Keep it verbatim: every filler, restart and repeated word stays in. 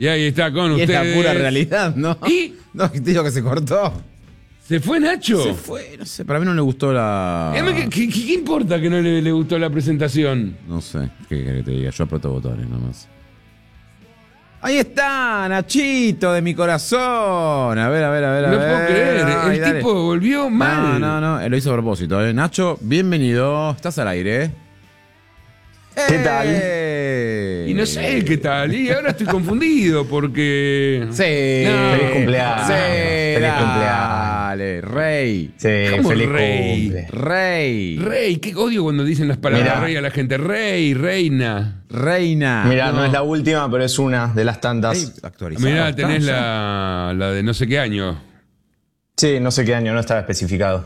Y ahí está con Y es ustedes. la pura realidad, ¿no? ¿Y? No, te digo que se cortó. ¿Se fue Nacho? Se fue, no sé, para mí no le gustó la... Además, ¿Qué, qué, qué importa que no le, le gustó la presentación? No sé, ¿qué querés que te diga? Yo aprieto botones nomás. Ahí está, Nachito de mi corazón. A ver, a ver, a ver, a No ver. puedo creer, Ay, el dale. tipo volvió mal. No, no, no, lo hizo a propósito. ¿eh? Nacho, bienvenido. Estás al aire. ¿Qué tal? ¡Eh! Y no sé qué tal, y ahora estoy confundido porque... Sí. No. Feliz cumpleaños. Sí, Feliz dale, rey. Sí, ¿Cómo feliz rey? cumple. Rey. Rey, qué odio cuando dicen las palabras Mirá. rey a la gente. Rey, reina. Reina. Mira, no. es la última, pero es una de las tantas. Ey, actualizado Mirá, está, tenés ya. la, la de no sé qué año. Sí, no sé qué año, no estaba especificado.